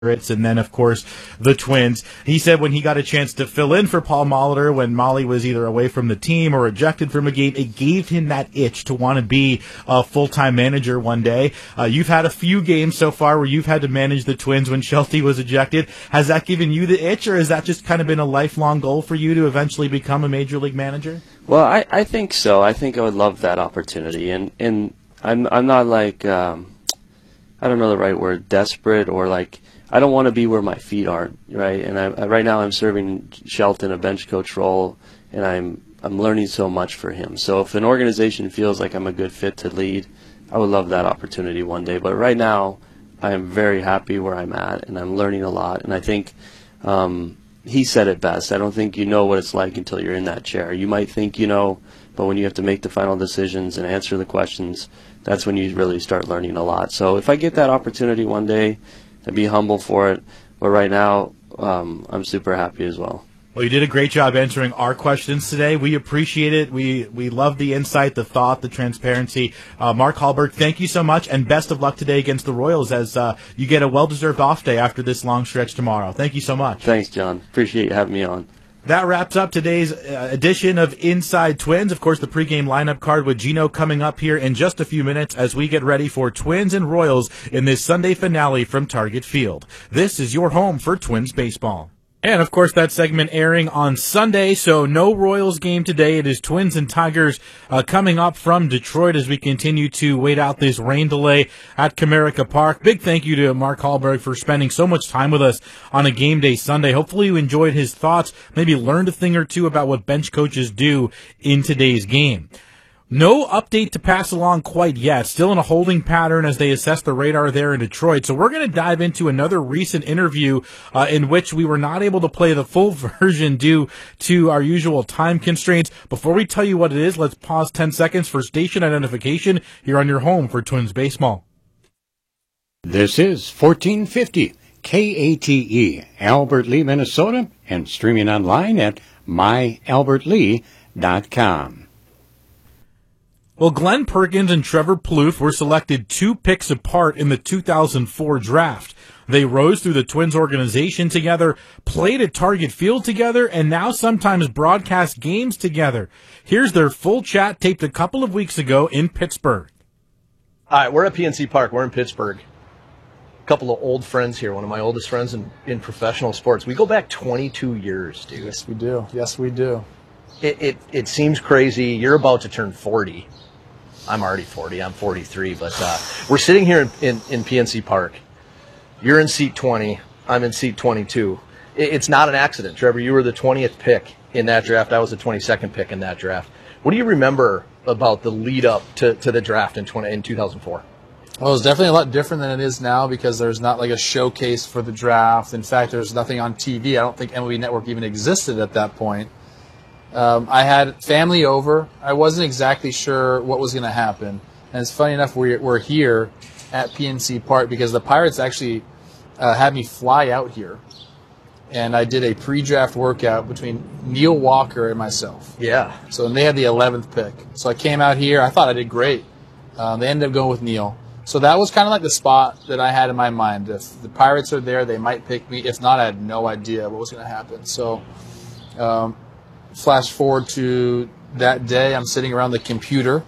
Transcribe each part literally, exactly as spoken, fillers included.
and then, of course, the Twins. He said when he got a chance to fill in for Paul Molitor when Molly was either away from the team or ejected from a game, it gave him that itch to want to be a full-time manager one day. Uh, you've had a few games so far where you've had to manage the Twins when Shelty was ejected. Has that given you the itch, or has that just kind of been a lifelong goal for you to eventually become a major league manager? Well, I, I think so. I think I would love that opportunity, and, and I'm I'm not like, um, I don't know the right word, desperate, or like, I don't want to be where my feet aren't, right? And I, I, right now I'm serving Shelton a bench coach role, and I'm I'm learning so much for him. So if an organization feels like I'm a good fit to lead, I would love that opportunity one day. But right now, I am very happy where I'm at, and I'm learning a lot. And I think um, he said it best. I don't think you know what it's like until you're in that chair. You might think you know, but when you have to make the final decisions and answer the questions, that's when you really start learning a lot. So if I get that opportunity one day, I'd be humble for it, but right now um, I'm super happy as well. Well, you did a great job answering our questions today. We appreciate it. We we love the insight, the thought, the transparency. Uh, Mark Hallberg, thank you so much, and best of luck today against the Royals as uh, you get a well-deserved off day after this long stretch tomorrow. Thank you so much. Thanks, John. Appreciate you having me on. That wraps up today's uh, edition of Inside Twins. Of course, the pregame lineup card with Gino coming up here in just a few minutes as we get ready for Twins and Royals in this Sunday finale from Target Field. This is your home for Twins baseball. And, of course, that segment airing on Sunday, so no Royals game today. It is Twins and Tigers uh, coming up from Detroit as we continue to wait out this rain delay at Comerica Park. Big thank you to Mark Hallberg for spending so much time with us on a game day Sunday. Hopefully you enjoyed his thoughts, maybe learned a thing or two about what bench coaches do in today's game. No update to pass along quite yet. Still in a holding pattern as they assess the radar there in Detroit. So we're going to dive into another recent interview uh, in which we were not able to play the full version due to our usual time constraints. Before we tell you what it is, let's pause ten seconds for station identification here on your home for Twins baseball. This is fourteen fifty K A T E, Albert Lea, Minnesota, and streaming online at my albert lee dot com. Well, Glenn Perkins and Trevor Plouffe were selected two picks apart in the two thousand four draft. They rose through the Twins organization together, played at Target Field together, and now sometimes broadcast games together. Here's their full chat taped a couple of weeks ago in Pittsburgh. All right, we're at P N C Park. We're in Pittsburgh. A couple of old friends here, one of my oldest friends in, in professional sports. We go back twenty-two years, dude. Yes, we do. Yes, we do. It, it, it seems crazy. You're about to turn forty. I'm already forty. I'm forty-three. But uh, we're sitting here in, in, in P N C Park. You're in seat twenty. I'm in seat twenty-two. It, it's not an accident. Trevor, you were the twentieth pick in that draft. I was the twenty-second pick in that draft. What do you remember about the lead up to, to the draft in, twenty, in two thousand four? Well, it's definitely a lot different than it is now because there's not like a showcase for the draft. In fact, there's nothing on T V. I don't think M L B Network even existed at that point. Um, I had family over. I wasn't exactly sure what was going to happen. And it's funny enough, we're, we're here at P N C Park because the Pirates actually uh, had me fly out here. And I did a pre-draft workout between Neil Walker and myself. Yeah. So and they had the eleventh pick. So I came out here. I thought I did great. Um, they ended up going with Neil. So that was kind of like the spot that I had in my mind. If the Pirates are there, they might pick me. If not, I had no idea what was going to happen. So um, flash forward to that day, I'm sitting around the computer,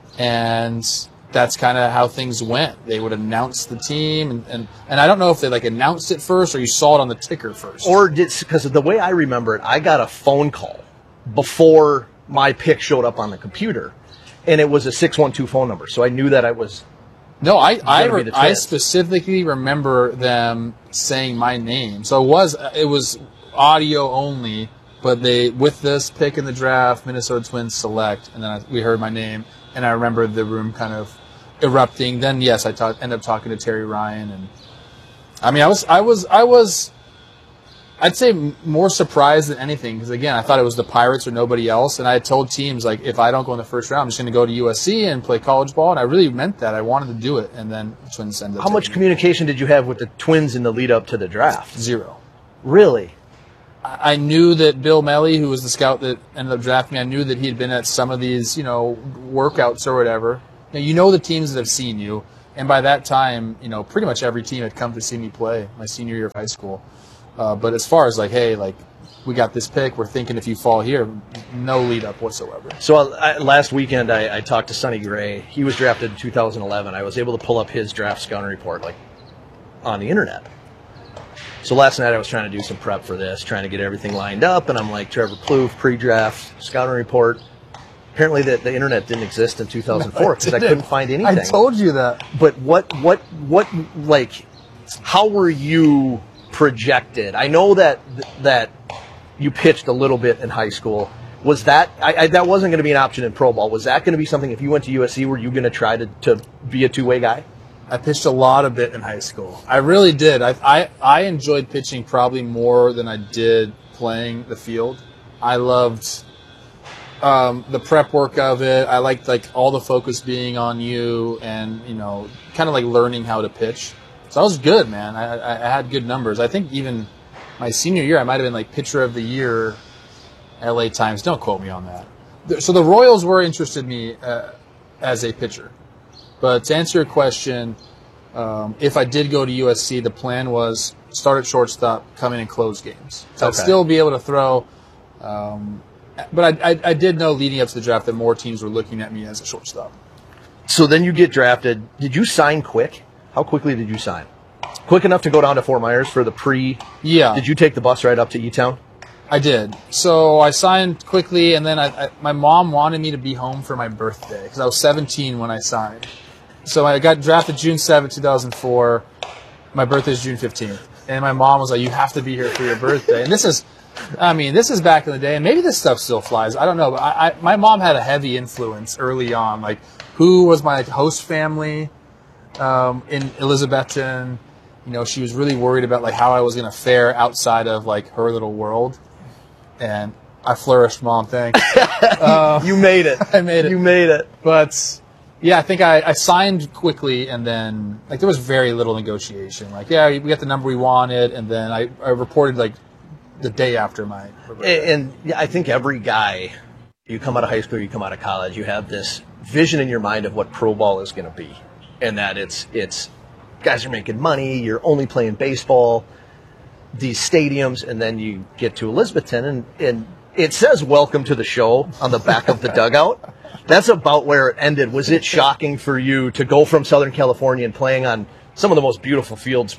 and that's kind of how things went. They would announce the team, and, and, and I don't know if they like announced it first or you saw it on the ticker first. Or did, because the way I remember it, I got a phone call before my pick showed up on the computer, and it was a six one two phone number, so I knew that I was. No, I I, re- I specifically remember them saying my name. So it was it was audio only. But they, with this pick in the draft, Minnesota Twins select, and then I, we heard my name, and I remember the room kind of erupting. Then yes, I talk, ended up talking to Terry Ryan, and I mean, I was, I was, I was, I'd say more surprised than anything because again, I thought it was the Pirates or nobody else, and I had told teams like, if I don't go in the first round, I'm just going to go to U S C and play college ball, and I really meant that. I wanted to do it, and then the Twins ended up. How much communication did you have with the Twins in the lead up to the draft? Zero. Really? I knew that Bill Melly, who was the scout that ended up drafting me, I knew that he had been at some of these, you know, workouts or whatever. Now, you know the teams that have seen you. And by that time, you know, pretty much every team had come to see me play my senior year of high school. Uh, but as far as like, hey, like, we got this pick, we're thinking if you fall here, no lead up whatsoever. So I, last weekend I, I talked to Sonny Gray. He was drafted in two thousand eleven. I was able to pull up his draft scouting report like on the internet. So last night I was trying to do some prep for this, trying to get everything lined up, and I'm like, Trevor Plouffe, pre-draft, scouting report. Apparently the, the internet didn't exist in two thousand four because no, I couldn't find anything. I told you that. But what, what, what, like, how were you projected? I know that that you pitched a little bit in high school. Was that, I, I, that wasn't going to be an option in pro ball. Was that going to be something, if you went to U S C, were you going to try to, to be a two-way guy? I pitched a lot of it in high school. I really did. I, I I enjoyed pitching probably more than I did playing the field. I loved um, the prep work of it. I liked like all the focus being on you, and you know, kind of like learning how to pitch. So I was good, man. I, I, I had good numbers. I think even my senior year, I might have been like pitcher of the year, L A Times. Don't quote me on that. So the Royals were interested in me uh, as a pitcher. But to answer your question, um, if I did go to U S C, the plan was start at shortstop, come in and close games. So okay. I'd still be able to throw. Um, but I, I, I did know leading up to the draft that more teams were looking at me as a shortstop. So then you get drafted. Did you sign quick? How quickly did you sign? Quick enough to go down to Fort Myers for the pre? Yeah. Did you take the bus right up to E-Town? I did. So I signed quickly, and then I, I, my mom wanted me to be home for my birthday because I was seventeen when I signed. So I got drafted June seventh, two thousand four. My birthday is June fifteenth. And my mom was like, you have to be here for your birthday. And this is, I mean, this is back in the day, and maybe this stuff still flies. I don't know. But I, I, my mom had a heavy influence early on. Like, who was my host family um, in Elizabethton? You know, she was really worried about, like, how I was going to fare outside of, like, her little world. And I flourished, Mom, thanks. uh, you made it. I made it. You made it. But, yeah, I think I, I signed quickly, and then, like, there was very little negotiation. Like, yeah, we got the number we wanted, and then I, I reported, like, the day after my birthday. And, and yeah, I think every guy, you come out of high school, you come out of college, you have this vision in your mind of what pro ball is going to be. And that it's it's guys are making money, you're only playing baseball, these stadiums, and then you get to Elizabethton, and, and it says welcome to the show on the back of the dugout. That's about where it ended. Was it shocking for you to go from Southern California and playing on some of the most beautiful fields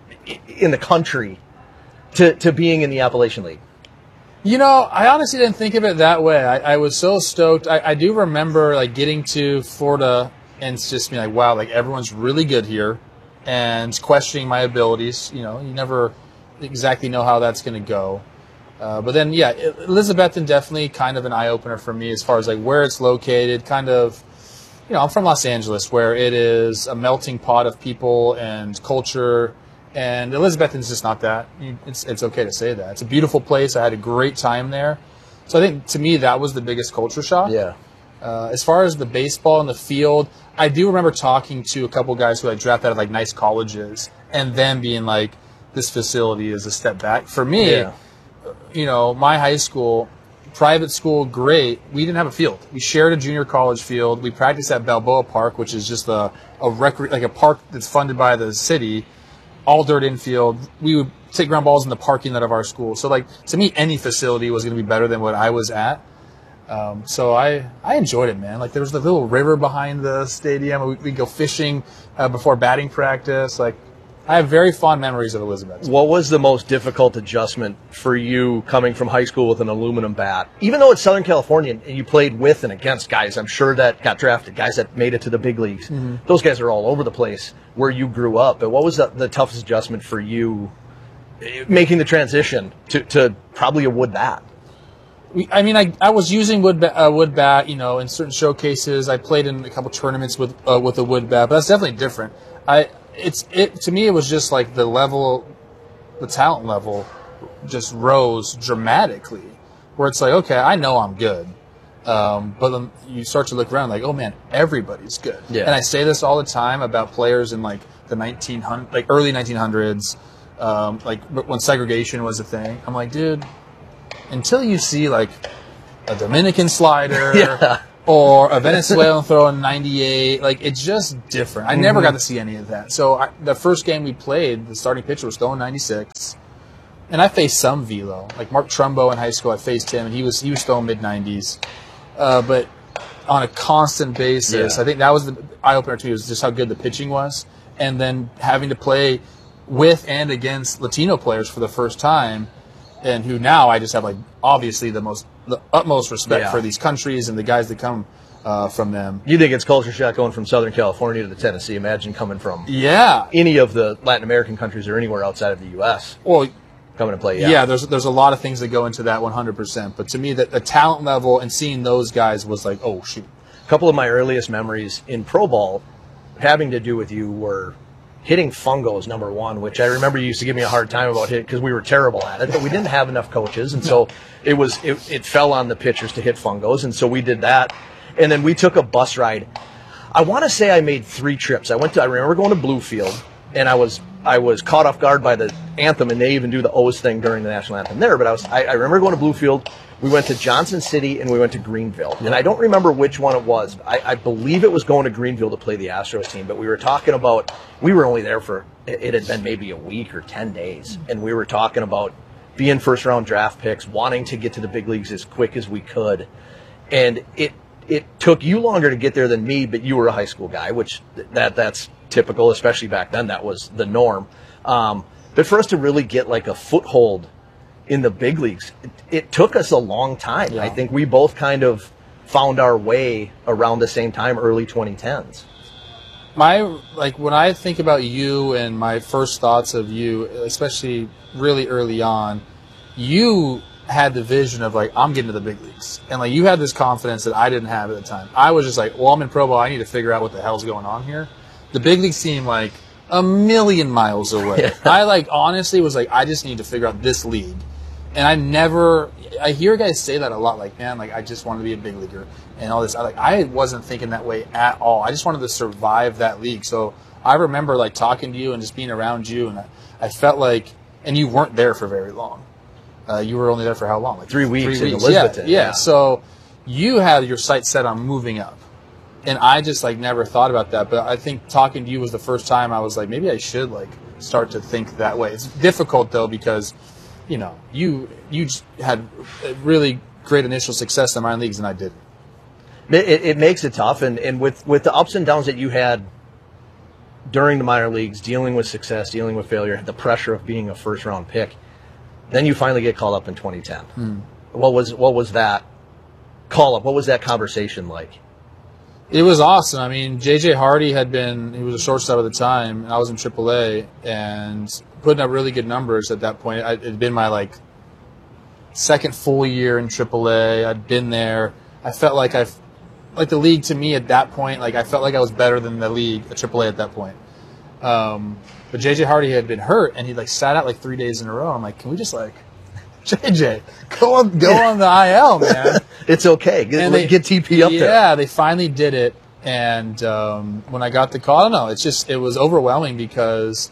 in the country to, to being in the Appalachian League? You know, I honestly didn't think of it that way. I, I was so stoked. I, I do remember like getting to Florida and it's just being like, wow, like everyone's really good here, and questioning my abilities. You know, you never exactly know how that's going to go. Uh, but then, yeah, Elizabethton definitely kind of an eye-opener for me as far as like where it's located. Kind of, you know, I'm from Los Angeles, where it is a melting pot of people and culture. And Elizabethton's just not that. It's it's okay to say that. It's a beautiful place. I had a great time there. So I think, to me, that was the biggest culture shock. Yeah. Uh, as far as the baseball and the field, I do remember talking to a couple guys who had drafted out of like nice colleges and then being like, this facility is a step back. For me, yeah. you know, my high school, private school, great. We didn't have a field. We shared a junior college field. We practiced at Balboa Park, which is just a, a rec- like a park that's funded by the city. All dirt infield. We would take ground balls in the parking lot of our school. So, like, to me, any facility was going to be better than what I was at. Um, so I, I enjoyed it, man. Like, there was the little river behind the stadium. We'd, we'd go fishing uh, before batting practice. Like, I have very fond memories of Elizabeth. What was the most difficult adjustment for you coming from high school with an aluminum bat? Even though it's Southern California and you played with and against guys, I'm sure, that got drafted, guys that made it to the big leagues. Mm-hmm. Those guys are all over the place where you grew up. But what was the, the toughest adjustment for you making the transition to, to probably a wood bat? I mean, I I was using wood ba- uh, wood bat, you know, in certain showcases. I played in a couple tournaments with uh, with a wood bat, but that's definitely different. I it's it to me it was just like the level, the talent level, just rose dramatically. Where it's like, okay, I know I'm good, um, but then you start to look around like, oh man, everybody's good. Yeah. And I say this all the time about players in like the nineteen hundred, like early nineteen hundreds, um, like when segregation was a thing. I'm like, dude. Until you see like a Dominican slider, yeah. or a Venezuelan throwing ninety-eight. Like, it's just different. I mm-hmm. never got to see any of that. So I, the first game we played, the starting pitcher was throwing ninety-six. And I faced some velo. Like Mark Trumbo in high school, I faced him, and he was he was throwing mid nineties. Uh, but on a constant basis, yeah. I think that was the eye-opener to me, was just how good the pitching was. And then having to play with and against Latino players for the first time, and who now I just have, like, obviously the most, the utmost respect yeah. for these countries and the guys that come uh, from them. You think it's culture shock going from Southern California to the Tennessee? Imagine coming from yeah. any of the Latin American countries or anywhere outside of the U S Well, coming to play. Yeah, yeah there's there's a lot of things that go into that one hundred percent. But to me, the, the talent level and seeing those guys was like, oh, shoot. A couple of my earliest memories in pro ball having to do with you were hitting fungos, number one, which I remember you used to give me a hard time about hitting because we were terrible at it, but we didn't have enough coaches, and so it was it, it fell on the pitchers to hit fungos, and so we did that. And then we took a bus ride. I want to say I made three trips. I went to I remember going to Bluefield, and I was I was caught off guard by the anthem, and they even do the O's thing during the national anthem there. But I was I, I remember going to Bluefield. We went to Johnson City, and we went to Greenville. And I don't remember which one it was. I, I believe it was going to Greenville to play the Astros team. But we were talking about, we were only there for, it had been maybe a week or ten days. And we were talking about being first-round draft picks, wanting to get to the big leagues as quick as we could. And it it took you longer to get there than me, but you were a high school guy, which that that's typical, especially back then. That was the norm. Um, but for us to really get like a foothold in the big leagues, it, it took us a long time. Yeah. I think we both kind of found our way around the same time, early twenty tens. My, like, when I think about you and my first thoughts of you, especially really early on, you had the vision of, like, I'm getting to the big leagues. And, like, you had this confidence that I didn't have at the time. I was just like, well, I'm in pro ball. I need to figure out what the hell's going on here. The big leagues seemed like a million miles away. Yeah. I, like, honestly was like, I just need to figure out this league. And I never, I hear guys say that a lot, like, man, like, I just want to be a big leaguer and all this. I, like, I wasn't thinking that way at all. I just wanted to survive that league. So I remember, like, talking to you and just being around you, and I, I felt like, and you weren't there for very long. Uh, you were only there for how long? Like three weeks three in weeks. Elizabethton. Yeah, yeah. yeah, so you had your sights set on moving up. And I just, like, never thought about that. But I think talking to you was the first time I was like, maybe I should, like, start to think that way. It's difficult, though, because, you know, you you had really great initial success in the minor leagues, and I didn't. It, it makes it tough. And, and with, with the ups and downs that you had during the minor leagues, dealing with success, dealing with failure, the pressure of being a first-round pick, then you finally get called up in twenty ten. Hmm. What was what was that call-up? What was that conversation like? It was awesome. I mean, J J Hardy had been, he was a shortstop at the time, and I was in triple A, and putting up really good numbers at that point. It had been my, like, second full year in triple A. I'd been there. I felt like I, like the league to me at that point, like I felt like I was better than the league at triple A at that point. Um, but J J Hardy had been hurt, and he, like, sat out like three days in a row. I'm like, can we just, like, J J, go on, go on the I L, man. It's okay. Get, they, get T P up yeah, there. Yeah, they finally did it. And um, when I got the call, I don't know. It's just, it was overwhelming because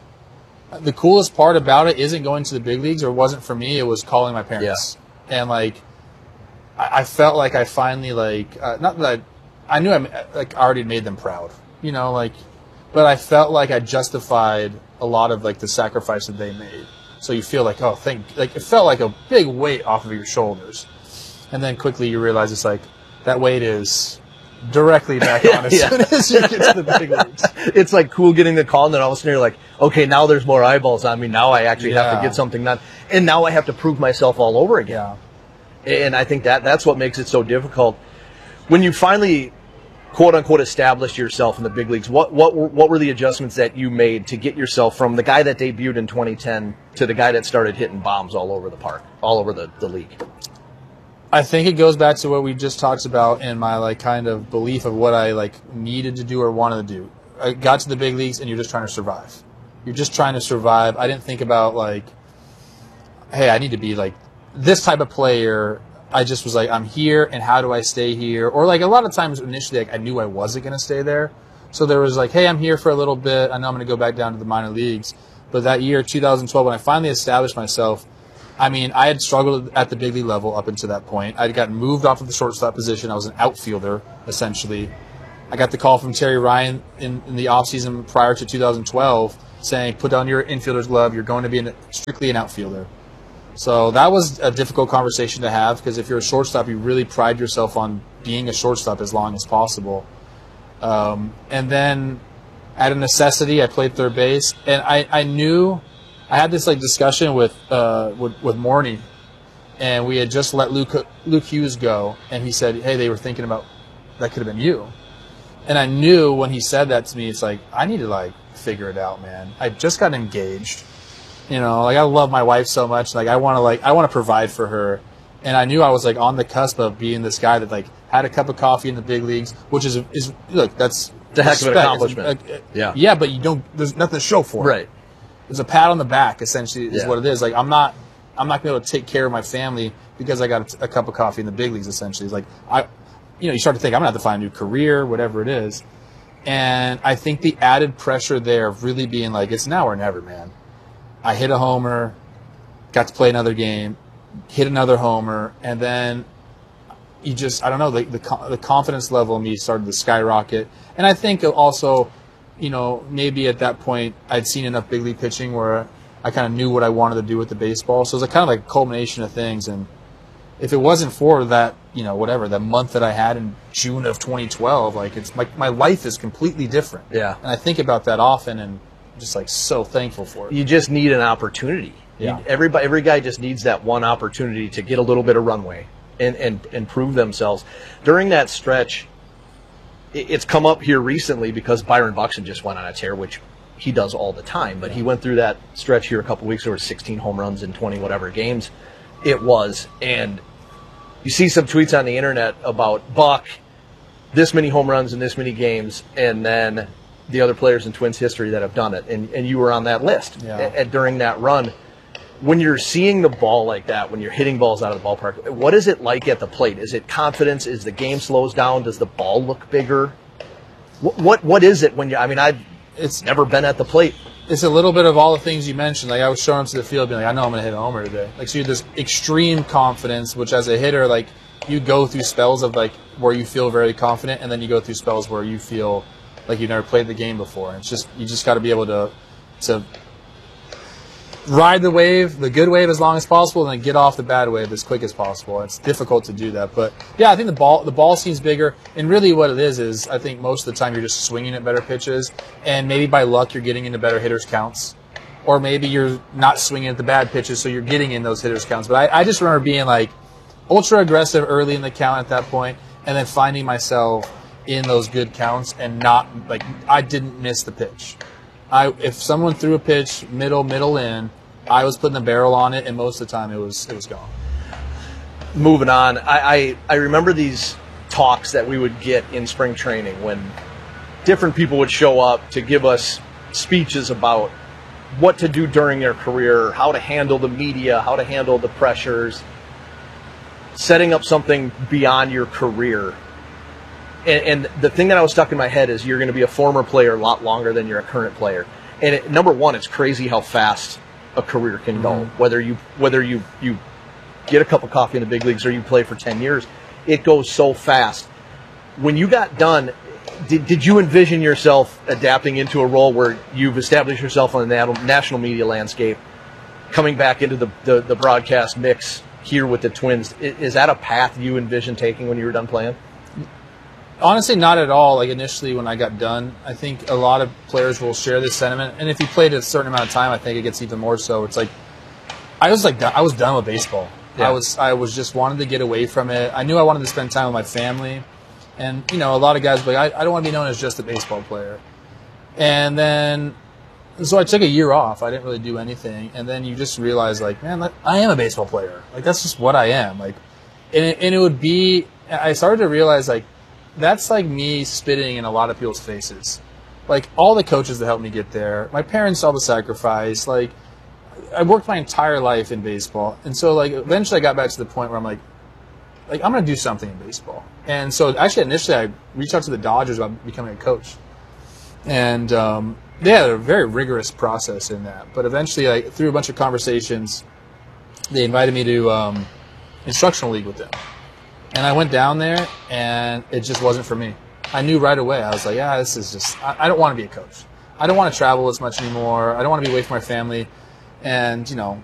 the coolest part about it isn't going to the big leagues, or wasn't for me. It was calling my parents. Yeah. And, like, I, I felt like I finally, like, uh, not that I, I knew I like already made them proud, you know, like, but I felt like I justified a lot of, like, the sacrifice that they made. So you feel like, oh, thank, like, it felt like a big weight off of your shoulders. And then quickly you realize it's like, that weight is directly back on as yeah. soon as you get to the big leagues. It's like cool getting the call, and then all of a sudden you're like, okay, now there's more eyeballs on me. Now I actually yeah. have to get something done. And now I have to prove myself all over again. Yeah. And I think that that's what makes it so difficult. When you finally, quote-unquote, established yourself in the big leagues, what what were, what were the adjustments that you made to get yourself from the guy that debuted in twenty ten to the guy that started hitting bombs all over the park, all over the, the league? I think it goes back to what we just talked about in my, like, kind of belief of what I, like, needed to do or wanted to do. I got to the big leagues, and you're just trying to survive. You're just trying to survive. I didn't think about, like, hey, I need to be, like, this type of player. I just was like, I'm here, and how do I stay here? Or, like, a lot of times initially, like, I knew I wasn't going to stay there. So there was like, hey, I'm here for a little bit. I know I'm going to go back down to the minor leagues. But that year, two thousand twelve, when I finally established myself, I mean, I had struggled at the big league level up until that point. I'd gotten moved off of the shortstop position. I was an outfielder, essentially. I got the call from Terry Ryan in, in the offseason prior to two thousand twelve saying, put down your infielder's glove. You're going to be an, strictly an outfielder. So that was a difficult conversation to have because if you're a shortstop, you really pride yourself on being a shortstop as long as possible. Um, and then out of necessity, I played third base. And I, I knew I had this like discussion with uh, with, with Morney, and we had just let Luke, Luke Hughes go. And he said, hey, they were thinking about that could have been you. And I knew when he said that to me, it's like, I need to like figure it out, man. I just got engaged. You know, like I love my wife so much. Like I want to like I want to provide for her. And I knew I was like on the cusp of being this guy that like had a cup of coffee in the big leagues, which is is look, that's the heck of an accomplishment. Uh, yeah. Yeah, but you don't there's nothing to show for it. Right. There's a pat on the back essentially is yeah. what it is. Like I'm not I'm not going to be able to take care of my family because I got a, a cup of coffee in the big leagues essentially. It's like I you know, you start to think I'm going to have to find a new career, whatever it is. And I think the added pressure there of really being like, it's now or never, man. I hit a homer, got to play another game, hit another homer, and then you just, I don't know, the, the, the confidence level in me started to skyrocket. And I think also, you know, maybe at that point I'd seen enough big league pitching where I kind of knew what I wanted to do with the baseball. So it was a kind of like a culmination of things. And if it wasn't for that, you know, whatever, that month that I had in June of twenty twelve, like it's my, my life is completely different. Yeah. And I think about that often and I'm just like so thankful for it. You just need an opportunity. Yeah. You, everybody, every guy just needs that one opportunity to get a little bit of runway and, and, and prove themselves. During that stretch, it, it's come up here recently because Byron Buxton just went on a tear, which he does all the time. But he went through that stretch here a couple weeks ago, sixteen home runs in twenty whatever games it was. And you see some tweets on the internet about Buck, this many home runs in this many games, and then the other players in Twins history that have done it. And, and you were on that list yeah. a, a, during that run. When you're seeing the ball like that, when you're hitting balls out of the ballpark, what is it like at the plate? Is it confidence? Is the game slows down? Does the ball look bigger? What what, what is it when you, I mean, I've it's never been at the plate. It's a little bit of all the things you mentioned. Like I was showing up to the field being like, I know I'm going to hit a homer today. Like so you have this extreme confidence, which as a hitter, like you go through spells of like where you feel very confident and then you go through spells where you feel like you've never played the game before. And it's just, you just got to be able to, to ride the wave, the good wave as long as possible, and then get off the bad wave as quick as possible. It's difficult to do that. But yeah, I think the ball, the ball seems bigger. And really what it is, is I think most of the time you're just swinging at better pitches. And maybe by luck you're getting into better hitters counts. Or maybe you're not swinging at the bad pitches, so you're getting in those hitters counts. But I, I just remember being like ultra aggressive early in the count at that point, and then finding myself in those good counts and not, like, I didn't miss the pitch. I if someone threw a pitch middle, middle in, I was putting the barrel on it, and most of the time it was it was gone. Moving on, I, I, I remember these talks that we would get in spring training when different people would show up to give us speeches about what to do during their career, how to handle the media, how to handle the pressures, setting up something beyond your career. And, and the thing that I was stuck in my head is you're going to be a former player a lot longer than you're a current player. And it, number one, it's crazy how fast a career can go. Mm-hmm. Whether you whether you, you get a cup of coffee in the big leagues or you play for ten years, it goes so fast. When you got done, did, did you envision yourself adapting into a role where you've established yourself on the national media landscape, coming back into the, the, the broadcast mix here with the Twins? Is that a path you envisioned taking when you were done playing? Honestly, not at all. Like initially when I got done, I think a lot of players will share this sentiment. And if you played a certain amount of time, I think it gets even more so. It's like, I was like, I was done with baseball. Yeah. I was, I was just wanted to get away from it. I knew I wanted to spend time with my family. And, you know, a lot of guys were like, I, I don't want to be known as just a baseball player. And then, so I took a year off. I didn't really do anything. And then you just realize, like, man, like, I am a baseball player. Like, that's just what I am. Like, and it, and it would be, I started to realize, like, that's like me spitting in a lot of people's faces. Like, all the coaches that helped me get there, my parents saw the sacrifice. Like, I worked my entire life in baseball. And so, like, eventually I got back to the point where I'm like, like, I'm going to do something in baseball. And so, actually, initially, I reached out to the Dodgers about becoming a coach. And, um, they had a very rigorous process in that. But eventually, like, through a bunch of conversations, they invited me to um, instructional league with them. And I went down there, and it just wasn't for me. I knew right away. I was like, yeah, this is just, I, I don't want to be a coach. I don't want to travel as much anymore. I don't want to be away from my family. And, you know,